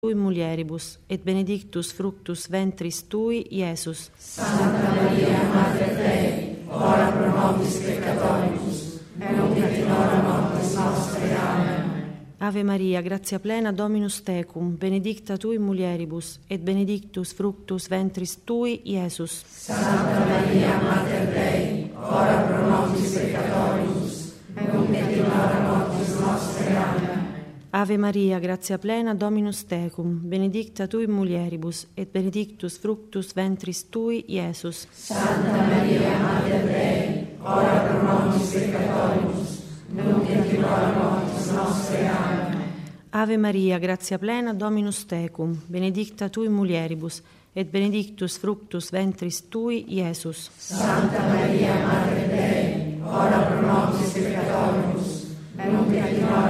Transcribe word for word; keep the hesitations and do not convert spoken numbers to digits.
tui mulieribus, et benedictus fructus ventris tui, Iesus. Santa Maria, Mater Dei, ora pro nobis peccatoribus, et nunc et in hora mortis nostre. Amen. Ave Maria, grazia plena, Dominus tecum, benedicta tui mulieribus, et benedictus fructus ventris tui, Iesus. Santa Maria, Mater Dei, ora pro nobis peccatoribus, et nunc et in hora mortis nostre. Amen. Ave Maria, grazia plena, Dominus tecum, benedicta tui mulieribus, et benedictus fructus ventris tui, Iesus. Santa Maria, Mater Dei, ora pro nobis peccatoribus, nunc et in hora mortis nostre. Amen. Ave Maria, grazia plena, Dominus tecum, benedicta tui mulieribus, et benedictus fructus ventris tui, Iesus. Santa Maria, Mater Dei, ora pro nobis peccatoribus, et nunc et in hora